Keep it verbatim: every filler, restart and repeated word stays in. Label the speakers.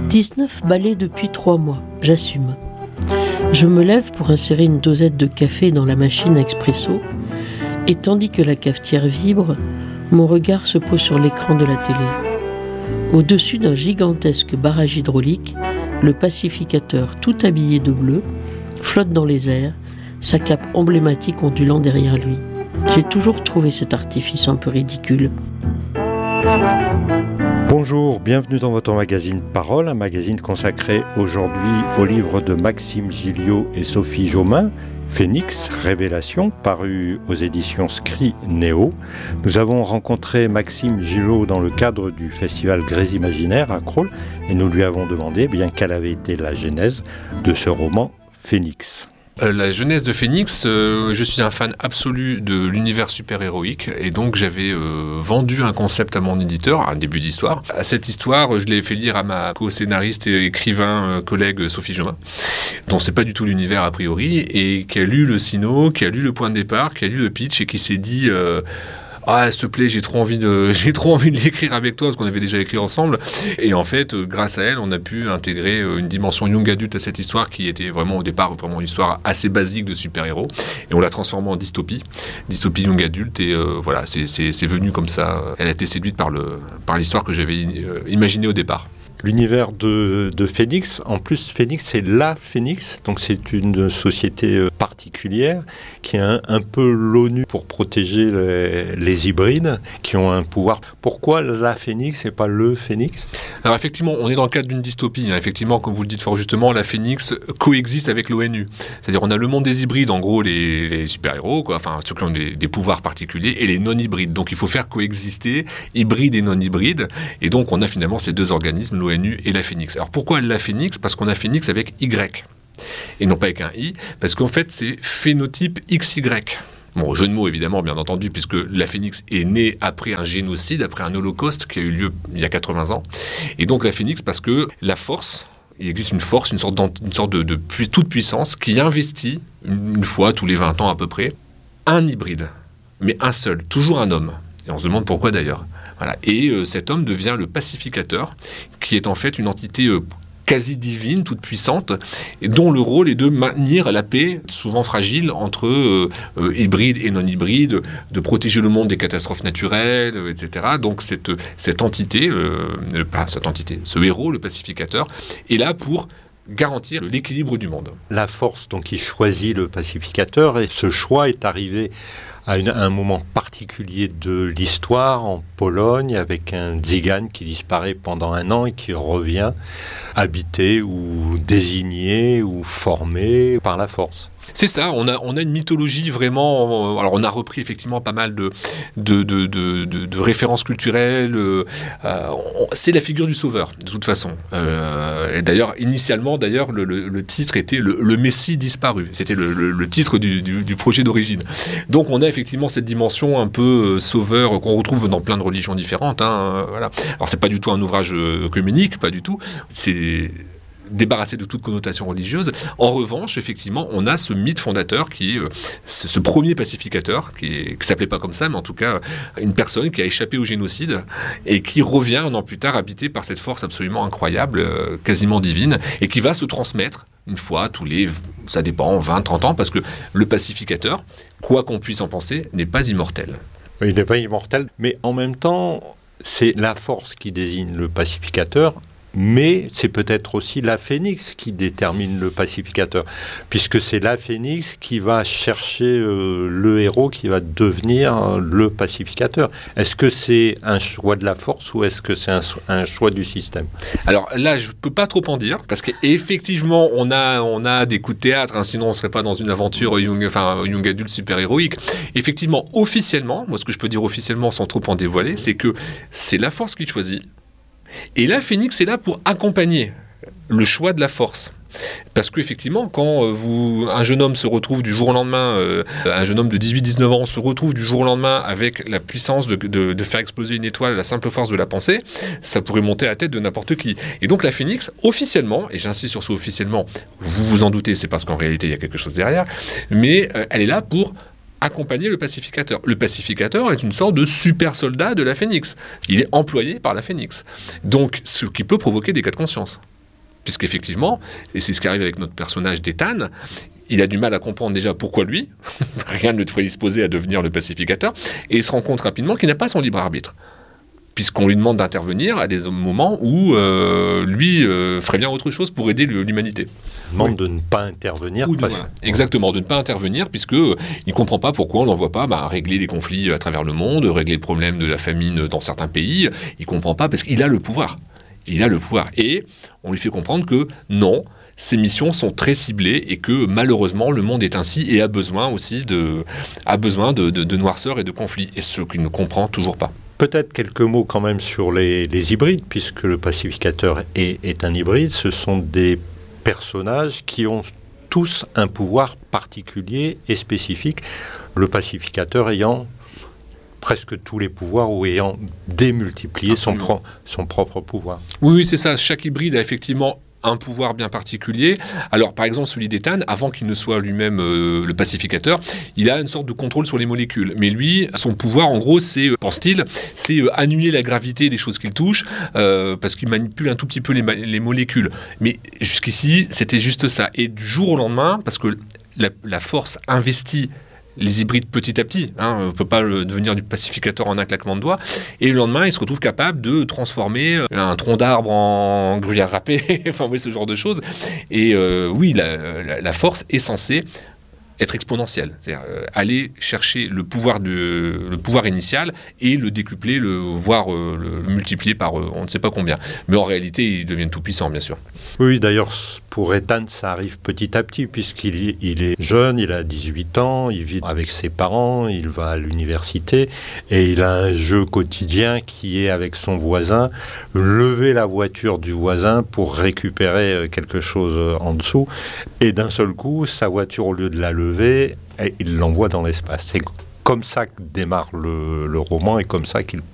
Speaker 1: dix-neuf balais depuis trois mois, j'assume. Je me lève pour insérer une dosette de café dans la machine à expresso, et tandis que la cafetière vibre, mon regard se pose sur l'écran de la télé. Au-dessus d'un gigantesque barrage hydraulique, le pacificateur, tout habillé de bleu, flotte dans les airs, sa cape emblématique ondulant derrière lui. J'ai toujours trouvé cet artifice un peu ridicule.
Speaker 2: Bonjour, bienvenue dans votre magazine Parole, un magazine consacré aujourd'hui au livre de Maxime Gilliot et Sophie Jaumin, Phénix, Révélation, paru aux éditions Scri Néo. Nous avons rencontré Maxime Gilliot dans le cadre du festival Grès Imaginaire à Crolles et nous lui avons demandé eh bien quelle avait été la genèse de ce roman Phénix.
Speaker 3: Euh, la genèse de Phénix, euh, je suis un fan absolu de l'univers super-héroïque et donc j'avais euh, vendu un concept à mon éditeur, un début d'histoire. À cette histoire, je l'ai fait lire à ma co-scénariste et écrivain euh, collègue Sophie Jaumin, dont c'est pas du tout l'univers a priori, et qui a lu le sino, qui a lu le point de départ, qui a lu le pitch et qui s'est dit... Euh, Ah, s'il te plaît, j'ai trop envie de, j'ai trop envie de l'écrire avec toi, parce qu'on avait déjà écrit ensemble. Et en fait, euh, grâce à elle, on a pu intégrer euh, une dimension young adulte à cette histoire qui était vraiment au départ vraiment une histoire assez basique de super-héros. Et on l'a transformée en dystopie, dystopie young adulte. Et euh, voilà, c'est, c'est, c'est venu comme ça. Elle a été séduite par le, par l'histoire que j'avais euh, imaginée au départ.
Speaker 2: L'univers de, de Phénix, en plus Phénix c'est la Phénix, donc c'est une société particulière qui a un, un peu l'ONU pour protéger les, les hybrides qui ont un pouvoir. Pourquoi la Phénix et pas le Phénix ?
Speaker 3: Alors effectivement, on est dans le cadre d'une dystopie. Hein. Effectivement, comme vous le dites fort justement, la Phénix coexiste avec l'ONU. C'est-à-dire on a le monde des hybrides, en gros les, les super-héros, quoi, enfin ceux qui ont des, des pouvoirs particuliers, et les non-hybrides. Donc il faut faire coexister hybrides et non-hybrides. Et donc on a finalement ces deux organismes, l'ONU et la Phénix. Alors pourquoi la Phénix ? Parce qu'on a Phénix avec Y, et non pas avec un I, parce qu'en fait c'est phénotype X Y. Bon, jeu de mots évidemment, bien entendu, puisque la Phénix est née après un génocide, après un holocauste qui a eu lieu il y a quatre-vingts ans. Et donc la Phénix parce que la force, il existe une force, une sorte, une sorte de, de pu- toute puissance qui investit, une, une fois tous les vingt ans à peu près, un hybride, mais un seul, toujours un homme. Et on se demande pourquoi d'ailleurs. Voilà. Et euh, cet homme devient le pacificateur, qui est en fait une entité euh, quasi divine, toute puissante, et dont le rôle est de maintenir la paix, souvent fragile, entre euh, euh, hybrides et non-hybrides, de protéger le monde des catastrophes naturelles, euh, et cetera. Donc cette, cette entité, euh, pas cette entité, ce héros, le pacificateur, est là pour garantir l'équilibre du monde.
Speaker 2: La force, donc, qui choisit le pacificateur, et ce choix est arrivé à, une, à un moment particulier de l'histoire, en Pologne, avec un Tzigane qui disparaît pendant un an et qui revient habité ou désigné ou formé par la force.
Speaker 3: C'est ça, on a, on a une mythologie vraiment... Alors on a repris effectivement pas mal de, de, de, de, de, de références culturelles. Euh, on, c'est la figure du sauveur, de toute façon. Euh, et d'ailleurs, initialement, d'ailleurs, le, le, le titre était le, le Messie disparu. C'était le, le, le titre du, du, du projet d'origine. Donc on a effectivement cette dimension un peu euh, sauveur qu'on retrouve dans plein de religions différentes. Hein, voilà. Alors c'est pas du tout un ouvrage œcuménique, pas du tout. C'est... débarrassé de toute connotation religieuse. En revanche, effectivement, on a ce mythe fondateur qui est euh, ce premier pacificateur, qui ne s'appelait pas comme ça, mais en tout cas, une personne qui a échappé au génocide et qui revient un an plus tard habité par cette force absolument incroyable, euh, quasiment divine, et qui va se transmettre une fois tous les, ça dépend, vingt, trente ans, parce que le pacificateur, quoi qu'on puisse en penser, n'est pas immortel.
Speaker 2: Il n'est pas immortel, mais en même temps, c'est la force qui désigne le pacificateur. Mais c'est peut-être aussi la Phénix qui détermine le pacificateur, puisque c'est la Phénix qui va chercher euh, le héros qui va devenir euh, le pacificateur. Est-ce que c'est un choix de la force ou est-ce que c'est un, un choix du système ?
Speaker 3: Alors là, je ne peux pas trop en dire, parce qu'effectivement, on a, on a des coups de théâtre, hein, sinon on ne serait pas dans une aventure young, enfin, young adulte super-héroïque. Effectivement, officiellement, moi ce que je peux dire officiellement sans trop en dévoiler, c'est que c'est la force qui choisit. Et là, Phénix est là pour accompagner le choix de la force. Parce qu'effectivement, quand vous, un jeune homme se retrouve du jour au lendemain, euh, un jeune homme de dix-huit dix-neuf ans se retrouve du jour au lendemain avec la puissance de, de, de faire exploser une étoile, la simple force de la pensée, ça pourrait monter à la tête de n'importe qui. Et donc la Phénix, officiellement, et j'insiste sur ce officiellement, vous vous en doutez, c'est parce qu'en réalité il y a quelque chose derrière, mais euh, elle est là pour accompagner le pacificateur. Le pacificateur est une sorte de super soldat de la Phénix. Il est employé par la Phénix. Donc, ce qui peut provoquer des cas de conscience. Puisqu'effectivement, et c'est ce qui arrive avec notre personnage d'Ethan, il a du mal à comprendre déjà pourquoi lui, rien ne le prédisposait à devenir le pacificateur, et il se rend compte rapidement qu'il n'a pas son libre arbitre, puisqu'on lui demande d'intervenir à des moments où euh, lui euh, ferait bien autre chose pour aider l'humanité.
Speaker 2: Il demande oui. de ne pas intervenir.
Speaker 3: De, parce... voilà. Exactement, de ne pas intervenir, puisqu'il euh, ne comprend pas pourquoi on n'envoie pas bah, régler des conflits à travers le monde, régler le problème de la famine dans certains pays. Il ne comprend pas parce qu'il a le pouvoir. Il a le pouvoir. Et on lui fait comprendre que non, ces missions sont très ciblées et que malheureusement le monde est ainsi et a besoin aussi de, a besoin de, de, de noirceur et de conflits. Et ce qu'il ne comprend toujours pas.
Speaker 2: Peut-être quelques mots quand même sur les, les hybrides, puisque le pacificateur est, est un hybride. Ce sont des personnages qui ont tous un pouvoir particulier et spécifique. Le pacificateur ayant presque tous les pouvoirs ou ayant démultiplié son, pro, son propre pouvoir.
Speaker 3: Oui, oui, c'est ça. Chaque hybride a effectivement un pouvoir bien particulier. Alors, par exemple, celui d'Ethan, avant qu'il ne soit lui-même euh, le pacificateur, il a une sorte de contrôle sur les molécules. Mais lui, son pouvoir, en gros, c'est, euh, pense-t-il, c'est euh, annuler la gravité des choses qu'il touche, euh, parce qu'il manipule un tout petit peu les, les molécules. Mais jusqu'ici, c'était juste ça. Et du jour au lendemain, parce que la, la force investit les hybrides petit à petit, hein, on ne peut pas le, devenir du pacificateur en un claquement de doigts, et le lendemain, il se retrouve capable de transformer un tronc d'arbre en gruyère râpée, enfin oui, ce genre de choses. Et euh, oui, la, la, la force est censée être exponentielle, c'est-à-dire euh, aller chercher le pouvoir, de, le pouvoir initial et le décupler, le, voire euh, le multiplier par euh, on ne sait pas combien. Mais en réalité, ils deviennent tout puissants, bien sûr.
Speaker 2: Oui, d'ailleurs, pour Ethan, ça arrive petit à petit, puisqu'il il est jeune, il a dix-huit ans, il vit avec ses parents, il va à l'université, et il a un jeu quotidien qui est avec son voisin, lever la voiture du voisin pour récupérer quelque chose en dessous, et d'un seul coup, sa voiture, au lieu de la lever, et il l'envoie dans l'espace. C'est comme ça que démarre le, le roman et comme ça qu'il